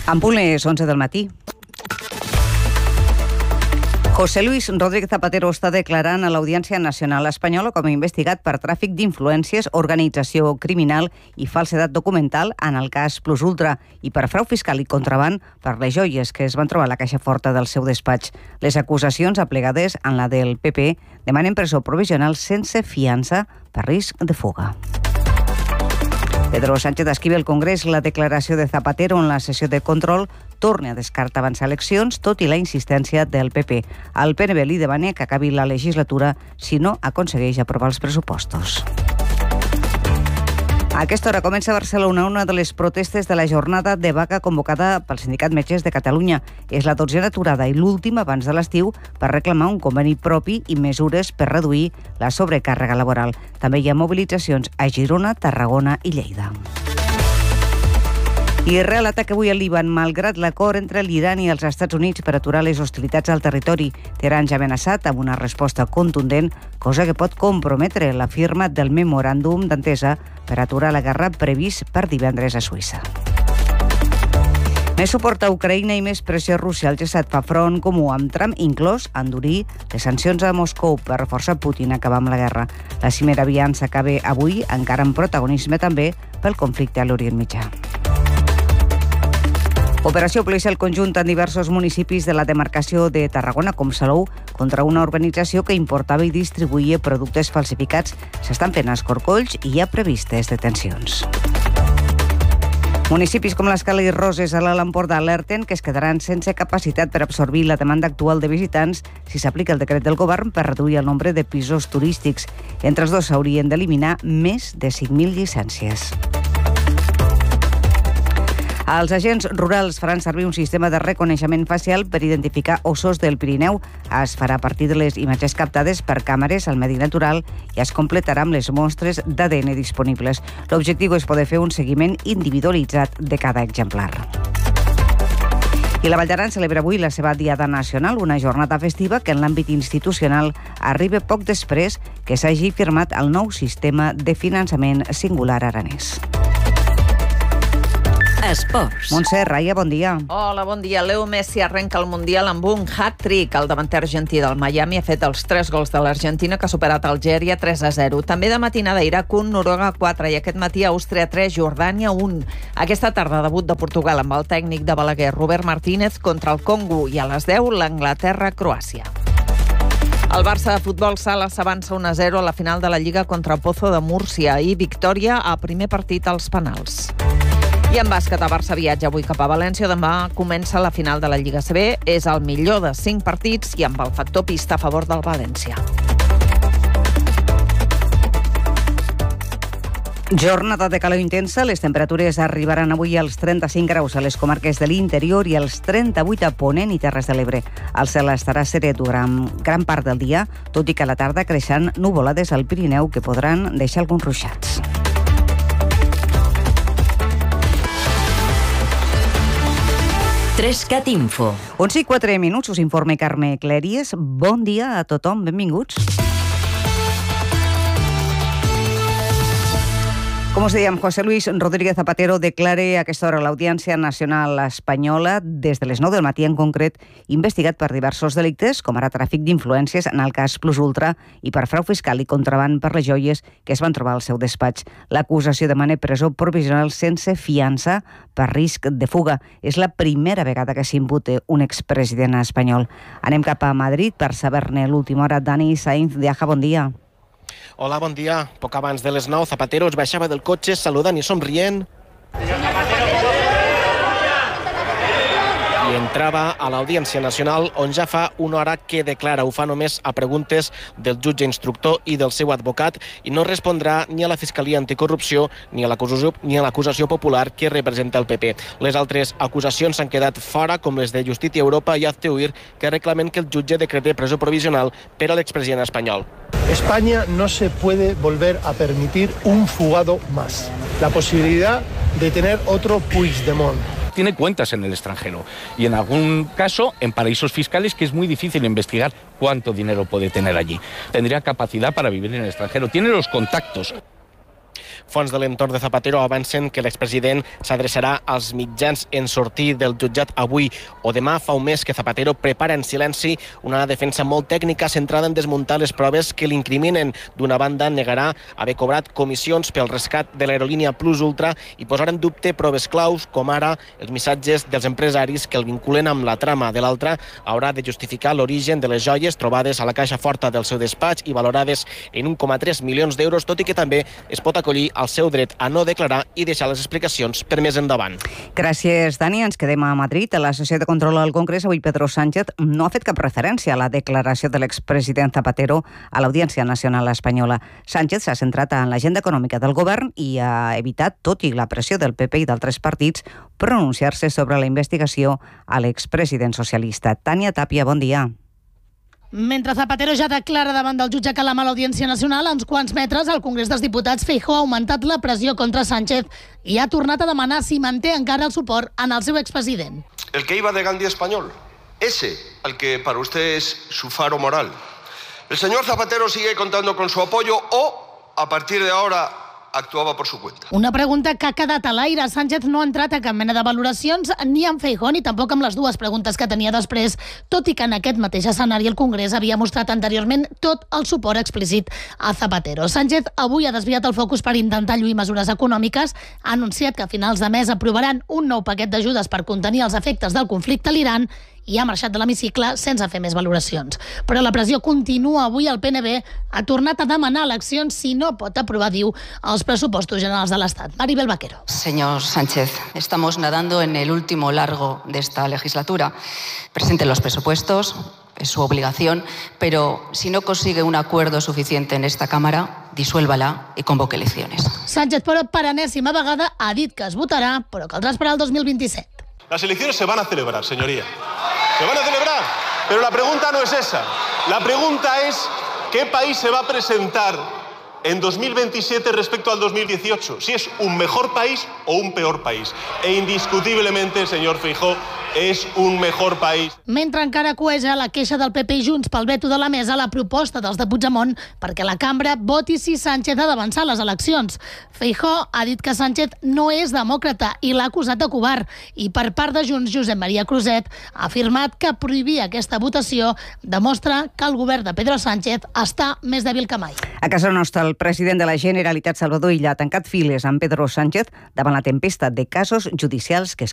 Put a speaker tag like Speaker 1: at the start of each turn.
Speaker 1: En punt les 11 del matí. José Luis Rodríguez Zapatero està declarant a l'Audiència Nacional Espanyola com a investigat per tràfic d'influències, organització criminal i falsedat documental en el cas Plus Ultra i per frau fiscal i contraban per les joies que es van trobar a la caixa forta del seu despatx. Les acusacions aplegades en la del PP demanen presó provisional sense fiança per risc de fuga. Pedro Sánchez descriu al Congrés la declaració de Zapatero en la sessió de control torna a descartar avançar eleccions, tot i la insistència del PP. El PNB li demana que acabi la legislatura si no aconsegueix aprovar els pressupostos. A aquesta hora comença a Barcelona una de les protestes de la jornada de vaga convocada pel Sindicat Metges de Catalunya. És la 12a aturada i l'última abans de l'estiu per reclamar un conveni propi i mesures per reduir la sobrecàrrega laboral. També hi ha mobilitzacions a Girona, Tarragona i Lleida. Israel ataca avui el Líban, malgrat l'acord entre l'Iran i els Estats Units per aturar les hostilitats al territori. Teheran ja ha amenaçat amb una resposta contundent, cosa que pot comprometre la firma del memoràndum d'entesa per aturar la guerra previst per divendres a Suïssa. Més suport a Ucraïna i més pressió a Rússia. El G7 fa front comú amb Trump inclòs a endurir les sancions a Moscou per reforçar Putin a acabar amb la guerra. La cimera aviat s'acaba avui, encara amb protagonisme també pel conflicte a l'Orient Mitjà. Operació policial conjunta en diversos municipis de la demarcació de Tarragona, com Salou, contra una organització que importava i distribuïa productes falsificats. S'estan fent escorcolls i hi ha previstes detencions. Municipis com l'Escala i Roses a l'Alt Empordà alerten que es quedaran sense capacitat per absorbir la demanda actual de visitants si s'aplica el decret del govern per reduir el nombre de pisos turístics. Entre els dos s'haurien d'eliminar més de 5.000 llicències. Els agents rurals faran servir un sistema de reconeixement facial per identificar ossos del Pirineu. Es farà a partir de les imatges captades per càmeres al medi natural i es completarà amb les mostres d'ADN disponibles. L'objectiu és poder fer un seguiment individualitzat de cada exemplar. I la Vall d'Aran celebra avui la seva Diada Nacional, una jornada festiva que en l'àmbit institucional arriba poc després que s'hagi firmat el nou sistema de finançament singular aranès.
Speaker 2: Esports.
Speaker 1: Montse Raya, bon dia.
Speaker 3: Hola, bon dia. Leo Messi arrenca el Mundial amb un hat-trick. El davanter argentí del Miami ha fet els 3 gols de l'Argentina, que ha superat Algèria 3-0. També de matinada Iraq 1, Noruega 4 i aquest matí Àustria 3, Jordània 1. Aquesta tarda debut de Portugal amb el tècnic de Balaguer, Robert Martínez, contra el Congo i a les 10 l'Anglaterra-Croàcia. El Barça de futbol sala s'avança 1-0 a la final de la Lliga contra Pozo de Múrcia i victòria a primer partit als penals. I en bàsquet, a Barça viatja avui cap a València. Demà comença la final de la Lliga CB. És el millor de 5 partits i amb el factor pista a favor del València.
Speaker 1: Jornada de calor intensa. Les temperatures arribaran avui als 35 graus a les comarques de l'interior i als 38 a Ponent i Terres de l'Ebre. El cel estarà serè durant gran part del dia, tot i que a la tarda creixen nuvolades al Pirineu que podran deixar alguns ruixats.
Speaker 2: Trescat Info.
Speaker 1: 11 i 4 minuts, us informa Carme Clèries. Bon dia a tothom, benvinguts. Com us dèiem, José Luis Rodríguez Zapatero declara a aquesta hora a l'Audiència Nacional Espanyola, des de les 9 del matí en concret, investigat per diversos delictes, com ara tràfic d'influències en el cas Plus Ultra i per frau fiscal i contraban per les joies que es van trobar al seu despatx. L'acusació demana presó provisional sense fiança per risc de fuga. És la primera vegada que s'imputa un expresident espanyol. Anem cap a Madrid per saber-ne l'última hora. Dani Sainz de Aja, bon dia.
Speaker 4: Hola, bon dia. Poc abans de les 9, Zapatero es baixava del cotxe saludant i somrient i entrava a l'Audiència Nacional, on ja fa una hora que declara. Ho fa només a preguntes del jutge instructor i del seu advocat i no respondrà ni a la Fiscalia Anticorrupció ni a l'acusació popular que representa el PP. Les altres acusacions s'han quedat fora, com les de Justícia Europa i Hazte Oír, que reclamen que el jutge decrete presó provisional per a l'expresident espanyol.
Speaker 5: España no se puede volver a permitir un fugado más. La posibilidad de tener otro Puigdemont.
Speaker 6: Tiene cuentas en el extranjero y en algún caso en paraísos fiscales que es muy difícil investigar cuánto dinero puede tener allí. Tendría capacidad para vivir en el extranjero, tiene los contactos.
Speaker 4: Fonts de l'entorn de Zapatero avancen que l'expresident s'adreçarà als mitjans en sortir del jutjat avui o demà. Fa un mes que Zapatero prepara en silenci una defensa molt tècnica centrada en desmuntar les proves que l'incriminen. D'una banda, negarà haver cobrat comissions pel rescat de l'aerolínia Plus Ultra i posar en dubte proves claus, com ara els missatges dels empresaris que el vinculen amb la trama. De l'altra, haurà de justificar l'origen de les joies trobades a la caixa forta del seu despatx i valorades en 1,3 milions d'euros, tot i que també es pot acollir al seu dret a no declarar i deixar les explicacions per més endavant.
Speaker 1: Gràcies, Dani. Ens quedem a Madrid. A la sessió de control al Congrés, avui Pedro Sánchez no ha fet cap referència a la declaració de l'expresident Zapatero a l'Audiència Nacional Espanyola. Sánchez s'ha centrat en l'agenda econòmica del govern i ha evitat, tot i la pressió del PP i d'altres partits, pronunciar-se sobre la investigació a l'expresident socialista. Tània Tàpia, bon dia.
Speaker 2: Mentre Zapatero ja declara davant del jutge Calam a l'Audiència Nacional, a uns quants metres, al Congrés dels Diputats, Feijóo ha augmentat la pressió contra Sánchez i ha tornat a demanar si manté encara el suport en el seu expresident.
Speaker 7: El que iba de Gandhi español, ese al que para usted es su faro moral. El señor Zapatero sigue contando con su apoyo o, a partir de ahora, actuava per su cuenta.
Speaker 2: Una pregunta que ha quedat a l'aire. Sánchez no ha entrat a cap mena de valoracions ni amb Feijóo ni tampoc amb les dues preguntes que tenia després, tot i que en aquest mateix escenari el Congrés havia mostrat anteriorment tot el suport explícit a Zapatero. Sánchez avui ha desviat el focus per intentar lluir mesures econòmiques, ha anunciat que a finals de mes aprovaran un nou paquet d'ajudes per contenir els efectes del conflicte a l'Iran i ha marxat de l'hemicicle sense fer més valoracions. Però la pressió continua. Avui el PNB ha tornat a demanar eleccions si no pot aprovar, diu, els pressupostos generals de l'Estat. Maribel Vaquero.
Speaker 8: Señor Sánchez, estamos nadando en el último largo de esta legislatura. Presente los presupuestos, es su obligación, pero si no consigue un acuerdo suficiente en esta Cámara, disuélvala y convoque elecciones.
Speaker 2: Sánchez, però per enèsima vegada, ha dit que es votarà, però caldrà esperar el 2027.
Speaker 9: Las elecciones se van a celebrar, señoría. Se van a celebrar, pero la pregunta no es esa. La pregunta es ¿qué país se va a presentar en 2027 respecto al 2018? Si es un mejor país o un peor país. E indiscutiblemente, señor Feijóo, és un mejor país.
Speaker 2: Mentre encara cueja la queixa del PP i Junts pel veto de la mesa, la proposta dels de Puigdemont perquè la cambra voti si Sánchez ha d'avançar les eleccions. Feijóo ha dit que Sánchez no és demòcrata i l'ha acusat de covard. I per part de Junts, Josep Maria Cruzet ha afirmat que prohibir aquesta votació demostra que el govern de Pedro Sánchez està més dèbil que mai.
Speaker 1: A casa nostra, el president de la Generalitat, Salvador Illa, ha tancat files amb Pedro Sánchez davant la tempesta de casos judicials que es